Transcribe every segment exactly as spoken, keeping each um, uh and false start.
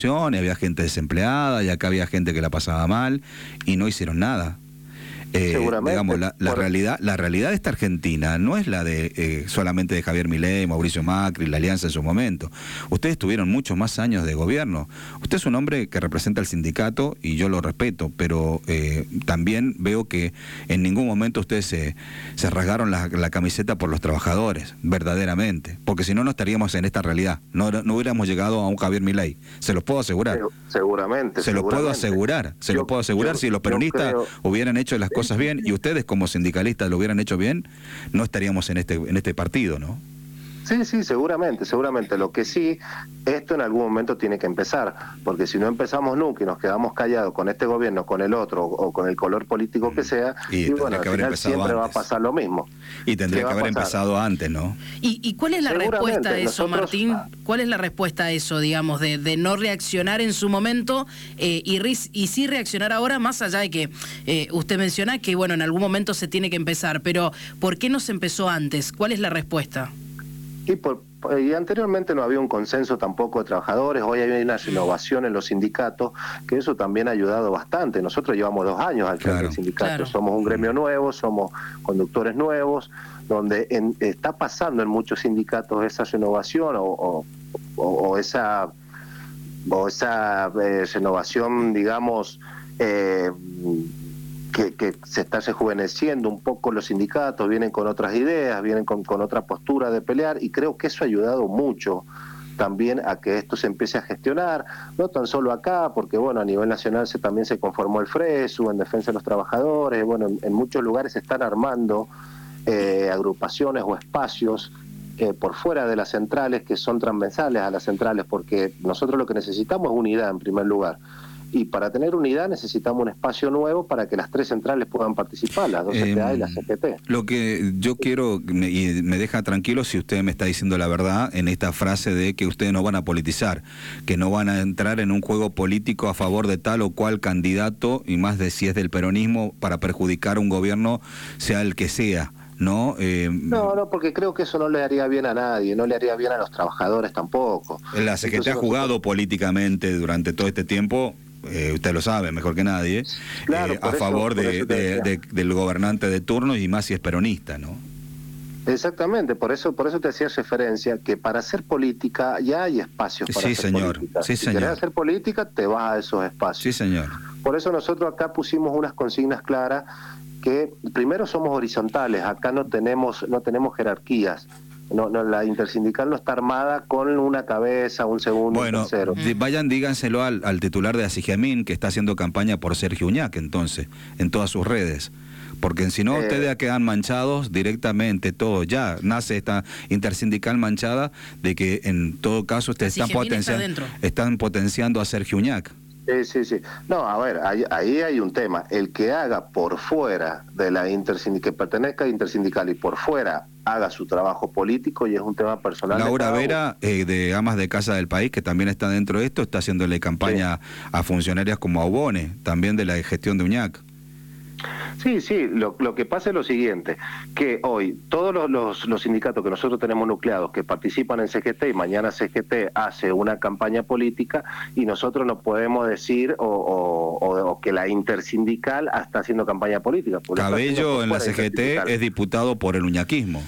había gente desempleada y acá había gente que la pasaba mal y no hicieron nada. Eh, digamos, la, la, por... realidad, la realidad de esta Argentina no es la de eh, solamente de Javier Milei, Mauricio Macri, la Alianza en su momento. Ustedes tuvieron muchos más años de gobierno. Usted es un hombre que representa al sindicato y yo lo respeto, pero eh, también veo que en ningún momento ustedes se, se rasgaron la, la camiseta por los trabajadores, verdaderamente, porque si no, no estaríamos en esta realidad, no, no hubiéramos llegado a un Javier Milei, se los puedo asegurar. Seguramente. Se los puedo asegurar, se los puedo asegurar, si los peronistas creo... hubieran hecho las cosas bien y ustedes como sindicalistas lo hubieran hecho bien, no estaríamos en este en este partido, ¿no? Sí, sí, seguramente, seguramente. Lo que sí, esto en algún momento tiene que empezar, porque si no empezamos nunca y nos quedamos callados con este gobierno, con el otro, o con el color político que sea, y, y bueno, al final siempre antes. va a pasar lo mismo. Y tendría que haber empezado antes, ¿no? ¿Y, y cuál es la respuesta a eso, nosotros... Martín? ¿Cuál es la respuesta a eso, digamos, de, de no reaccionar en su momento eh, y, y sí reaccionar ahora, más allá de que eh, usted menciona que, bueno, en algún momento se tiene que empezar, pero ¿por qué no se empezó antes? ¿Cuál es la respuesta? Y, por, y anteriormente no había un consenso tampoco de trabajadores, hoy hay una renovación en los sindicatos, que eso también ha ayudado bastante. Nosotros llevamos dos años al frente claro, del sindicato, claro. somos un gremio nuevo, somos conductores nuevos, donde en, está pasando en muchos sindicatos esa renovación o, o, o, o esa, o esa eh, renovación, digamos, eh, Que, que se está rejuveneciendo un poco los sindicatos, vienen con otras ideas, vienen con, con otra postura de pelear, y creo que eso ha ayudado mucho también a que esto se empiece a gestionar, no tan solo acá, porque bueno, a nivel nacional se, también se conformó el FRESU en defensa de los trabajadores, bueno, en, en muchos lugares se están armando eh, agrupaciones o espacios eh, por fuera de las centrales que son transversales a las centrales, porque nosotros lo que necesitamos es unidad en primer lugar. Y para tener unidad necesitamos un espacio nuevo para que las tres centrales puedan participar, las dos C T A eh, y la C G T. Lo que yo quiero, y me deja tranquilo si usted me está diciendo la verdad en esta frase de que ustedes no van a politizar, que no van a entrar en un juego político a favor de tal o cual candidato, y más de si es del peronismo, para perjudicar a un gobierno, sea el que sea. ¿No? Eh, no, no, porque creo que eso no le haría bien a nadie, no le haría bien a los trabajadores tampoco. La C G T Entonces, ha jugado nosotros... políticamente durante todo este tiempo, eh, usted lo sabe mejor que nadie, claro, eh, a eso, favor de, de, de, del gobernante de turno, y más si es peronista, ¿no? Exactamente, por eso por eso te hacía referencia que para hacer política ya hay espacios para sí, hacer señor. política. Sí, si señor. querés hacer política, te vas a esos espacios. Sí, señor. Por eso nosotros acá pusimos unas consignas claras, que primero somos horizontales, acá no tenemos no tenemos jerarquías. No, no, la intersindical no está armada con una cabeza, un segundo, bueno, un tercero. Bueno, vayan, díganselo al, al titular de Asigemín, que está haciendo campaña por Sergio Uñac, entonces, en todas sus redes. Porque si no, eh, ustedes ya quedan manchados directamente, todo. Ya nace esta intersindical manchada de que en todo caso ustedes están, potencia están potenciando a Sergio Uñac. Sí, sí, sí. No, a ver, ahí, ahí hay un tema. El que haga por fuera de la intersindical, que pertenezca a intersindical y por fuera haga su trabajo político, y es un tema personal. Laura Vera, eh, de Amas de Casa del País, que también está dentro de esto, está haciéndole campaña sí. a funcionarias como Aubone, también de la gestión de Uñac. Sí, sí, lo, lo que pasa es lo siguiente, que hoy todos los, los, los sindicatos que nosotros tenemos nucleados que participan en C G T, y mañana C G T hace una campaña política, y nosotros no podemos decir o, o, o, o que la intersindical está haciendo campaña política. Cabello en la C G T es diputado por el uñaquismo.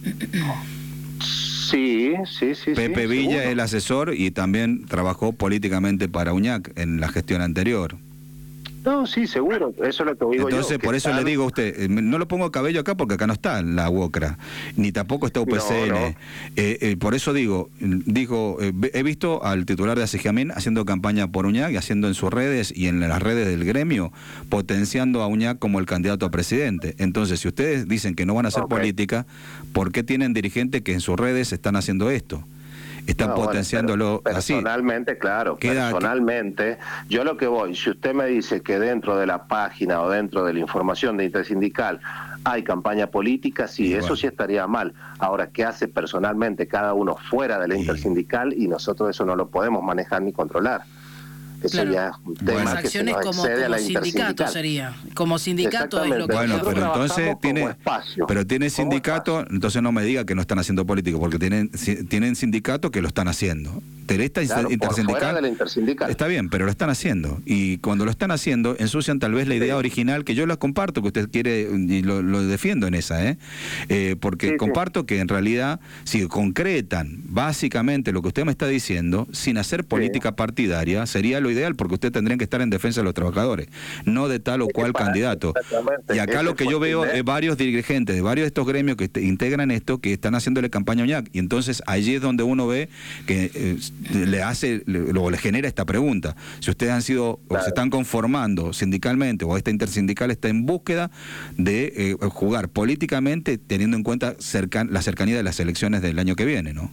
Sí, sí, sí. Pepe sí, Villa seguro. es el asesor y también trabajó políticamente para Uñac en la gestión anterior. No, sí, seguro, eso es lo que digo yo. Entonces, por eso están... le digo a usted, no lo pongo Cabello acá porque acá no está la UOCRA, ni tampoco está U P C N. No, no. Eh, eh, por eso digo, digo eh, he visto al titular de Asigemín haciendo campaña por Uñac y haciendo en sus redes y en las redes del gremio, potenciando a Uñac como el candidato a presidente. Entonces, si ustedes dicen que no van a hacer okay. política, ¿por qué tienen dirigentes que en sus redes están haciendo esto? Están no, potenciándolo bueno, así. Personalmente, claro, Queda personalmente, que... yo lo que voy, si usted me dice que dentro de la página o dentro de la información de intersindical hay campaña política, sí, Igual. eso sí estaría mal. Ahora, ¿qué hace personalmente cada uno fuera de la intersindical? Y nosotros eso no lo podemos manejar ni controlar. Eso claro. ya es un tema Las que acciones se nos como, excede a como la sindicato sería. Como sindicato es lo que... Bueno, pero entonces tiene, pero tiene sindicato, entonces no me diga que no están haciendo política, porque tienen, tienen sindicato que lo están haciendo. Esta claro, intersindical, de la intersindical está bien, pero lo están haciendo, y cuando lo están haciendo ensucian tal vez la idea sí. original, que yo la comparto, que usted quiere, y lo, lo defiendo en esa, ¿eh? Eh, porque sí, comparto sí. que en realidad, si concretan básicamente lo que usted me está diciendo, sin hacer política sí. partidaria, sería lo ideal, porque usted tendría que estar en defensa de los trabajadores, no de tal o cual candidato. Y acá lo que yo veo es varios dirigentes de varios de estos gremios que integran esto, que están haciéndole campaña a Oñac, y entonces allí es donde uno ve que eh, le hace, luego le genera esta pregunta: si ustedes han sido claro. o se están conformando sindicalmente, o esta intersindical está en búsqueda de eh, jugar políticamente, teniendo en cuenta cercan, la cercanía de las elecciones del año que viene, ¿no?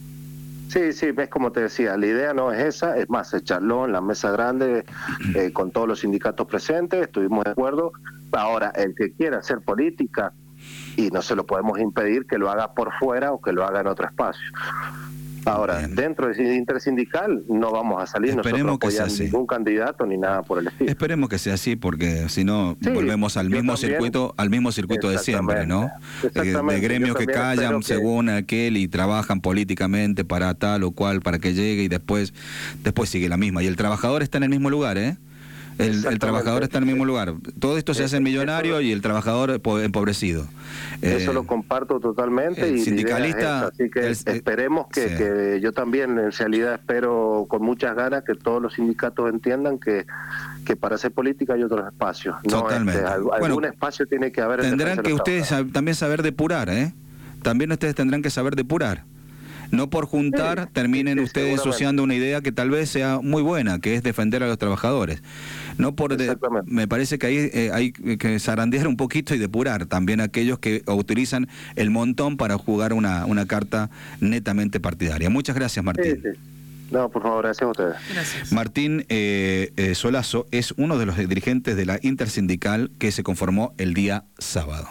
Sí, sí, ves, como te decía, la idea no es esa, es más, se charló en la mesa grande eh, con todos los sindicatos presentes, estuvimos de acuerdo. Ahora, el que quiera hacer política, y no se lo podemos impedir que lo haga por fuera o que lo haga en otro espacio. Ahora, bien. Dentro del intersindical no vamos a salir Esperemos nosotros apoyar ningún candidato ni nada por el estilo. Esperemos que sea así, porque si no sí, volvemos al mismo también, circuito, al mismo circuito de siempre, ¿no? De gremios que callan que... según aquel y trabajan políticamente para tal o cual, para que llegue, y después, después sigue la misma. Y el trabajador está en el mismo lugar, ¿eh? El, el trabajador está en el mismo lugar. Todo esto se hace millonario y el trabajador empobrecido. Eso eh, lo comparto totalmente. El y sindicalista... Es así que el, esperemos que, sí. que yo también en realidad espero con muchas ganas que todos los sindicatos entiendan que, que para hacer política hay otros espacios. No, totalmente. Este, algún bueno, espacio tiene que haber. Tendrán que ustedes también saber depurar, ¿eh? También ustedes tendrán que saber depurar. No por juntar sí, terminen sí, sí, ustedes ensuciando una idea que tal vez sea muy buena, que es defender a los trabajadores. No por de, me parece que ahí eh, hay que zarandear un poquito y depurar también a aquellos que utilizan el montón para jugar una, una carta netamente partidaria. Muchas gracias, Martín. Sí, sí. No, por favor, gracias a ustedes. Gracias. Martín eh, eh, Solazo es uno de los dirigentes de la intersindical que se conformó el día sábado.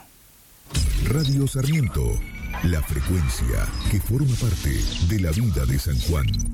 Radio Sarmiento, la frecuencia que forma parte de la vida de San Juan.